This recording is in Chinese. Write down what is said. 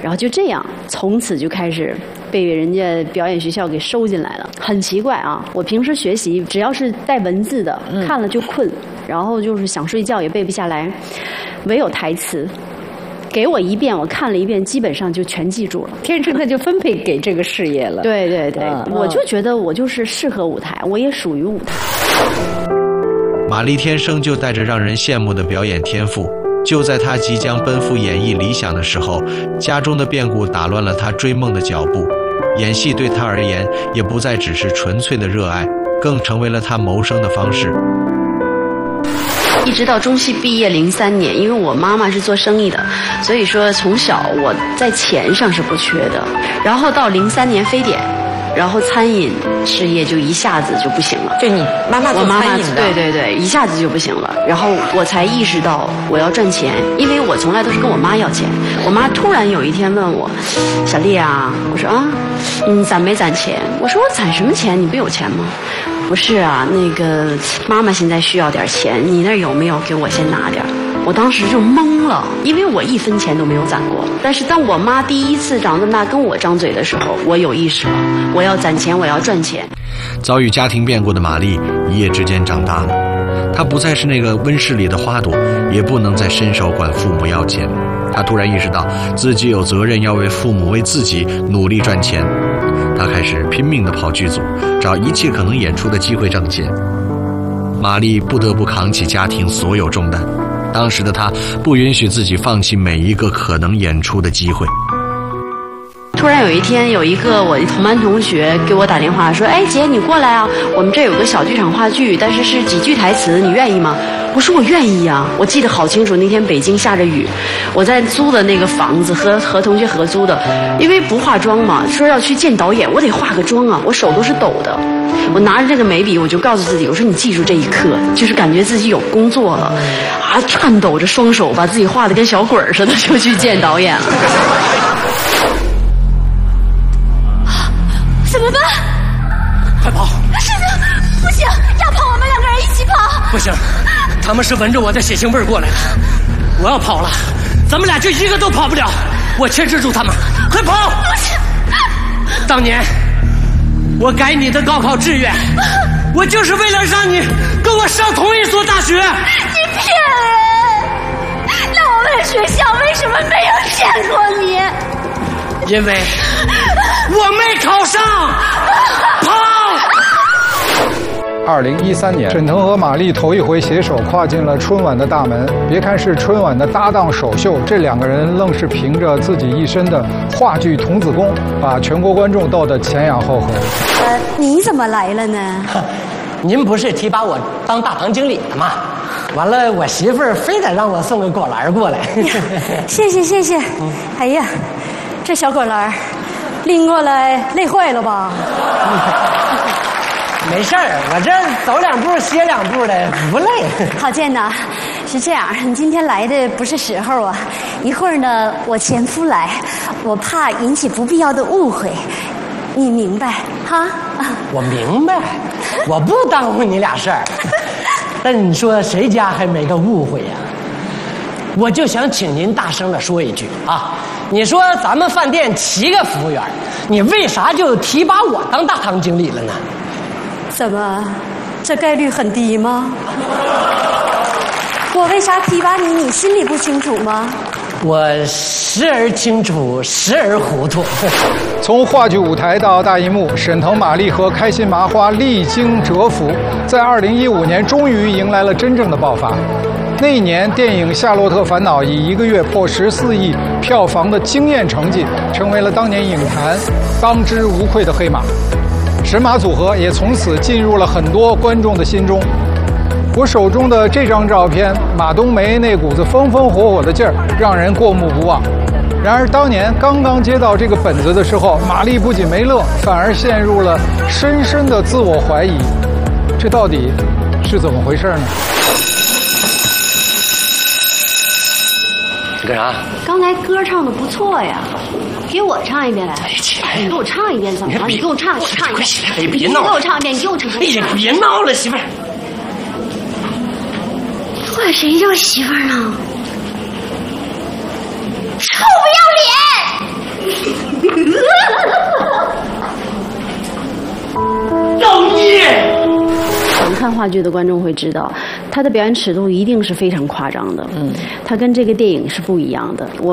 然后就这样，从此就开始被人家表演学校给收进来了。很奇怪啊，我平时学习只要是带文字的，看了就困，然后就是想睡觉也背不下来，唯有台词。给我一遍，我看了一遍，基本上就全记住了。 天生的就分配给这个事业了。 对对对，我就觉得我就是适合舞台，我也属于舞台。 马丽天生就带着让人羡慕的表演天赋，就在她即将奔赴演艺理想的时候，家中的变故打乱了她追梦的脚步。演戏对她而言，也不再只是纯粹的热爱，更成为了她谋生的方式。 一直到中戏毕业03年，因为我妈妈是做生意的，所以说从小我在钱上是不缺的。然后到03年非典，然后餐饮事业就一下子就不行了。 就你妈妈做餐饮的？ 对对对，一下子就不行了。然后我才意识到我要赚钱，因为我从来都是跟我妈要钱。我妈突然有一天问我：“小丽啊，我说啊，你攒没攒钱？”我说：“我攒什么钱？你不有钱吗？”不是啊，那个妈妈现在需要点钱，你那有没有？给我先拿点。我当时就懵了，因为我1分钱都没有攒过。但是当我妈第一次长这么大跟我张嘴的时候，我有意识了，我要攒钱，我要赚钱。 遭遇家庭变故的玛丽一夜之间长大了，她不再是那个温室里的花朵，也不能再伸手管父母要钱。她突然意识到自己有责任要为父母为自己努力赚钱。她开始拼命地跑剧组，找一切可能演出的机会挣钱。玛丽不得不扛起家庭所有重担，当时的她不允许自己放弃每一个可能演出的机会。 突然有一天，有一个我同班同学给我打电话说：“哎，姐，你过来啊，我们这有个小剧场话剧，但是是几句台词，你愿意吗？”我说我愿意啊，我记得好清楚，那天北京下着雨，我在租的那个房子和同学合租的，因为不化妆嘛，说要去见导演，我得化个妆啊，我手都是抖的。我拿着这个眉笔，我就告诉自己，我说你记住这一刻，就是感觉自己有工作了，啊，颤抖着双手把自己画得跟小鬼儿似的，就去见导演了。怎么办？ 快跑！ 师傅，不行，要跑我们2个人一起跑。 不行，他们是闻着我的血腥味儿过来的，我要跑了，咱们俩就一个都跑不了。我牵制住他们，快跑！ 不是， 当年我改你的高考志愿，我就是为了让你跟我上同一所大学。 你骗人！那我们学校为什么没有见过你？ 因为我没考上。跑 ！2013年，沈腾和马丽头一回携手跨进了春晚的大门。别看是春晚的搭档首秀，这2个人愣是凭着自己一身的话剧童子功，把全国观众逗得前仰后合。 你怎么来了呢？ 您不是提拔我当大堂经理的吗？完了，我媳妇儿非得让我送个果篮过来。 谢谢谢谢。哎呀，这小果篮拎过来累坏了吧？ 没事儿，我这走2步歇2步的，不累。 郝建呐，是这样，你今天来的不是时候啊。一会儿呢，我前夫来，我怕引起不必要的误会，你明白哈？ 我明白，我不耽误你俩事儿。但你说谁家还没个误会呀？我就想请您大声的说一句啊！你说咱们饭店7个服务员，你为啥就提拔我当大堂经理了呢？ 怎么，这概率很低吗？我为啥提拔你，你心里不清楚吗？ 我时而清楚，时而糊涂。 从话剧舞台到大荧幕，沈腾、马丽和开心麻花历经蛰伏，在2015年终于迎来了真正的爆发。那一年，电影《夏洛特烦恼》以1个月破14亿票房的惊艳成绩，成为了当年影坛当之无愧的黑马。神马组合也从此进入了很多观众的心中。我手中的这张照片，马冬梅那股子风风火火的劲儿，让人过目不忘。然而，当年刚刚接到这个本子的时候，马丽不仅没乐，反而陷入了深深的自我怀疑。这到底是怎么回事呢？ 你干啥？ 刚才歌唱的不错呀，给我唱一遍来。你给我唱一遍怎么了？你给我唱一遍。 快起来！哎，别闹！ 你给我唱一遍，你给我唱一遍。 哎呀，别闹了，媳妇儿。 管谁叫媳妇儿呢？臭不要脸！ 看话剧的观众会知道，他的表演尺度一定是非常夸张的。他跟这个电影是不一样的。